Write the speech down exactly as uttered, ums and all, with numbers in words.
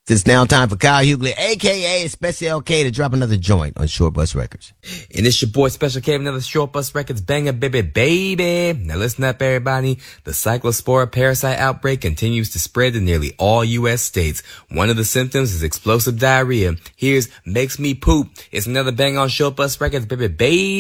It's now time for Kyle Hughley, a k a. Special K, to drop another joint on Short Bus Records. And it's your boy Special K with another Short Bus Records banger, baby, baby. Now listen up, everybody. The cyclospora parasite outbreak continues to spread to nearly all U S states. One of the symptoms is explosive diarrhea. Here's Makes Me Poop. It's another bang on Short Bus Records, baby, baby.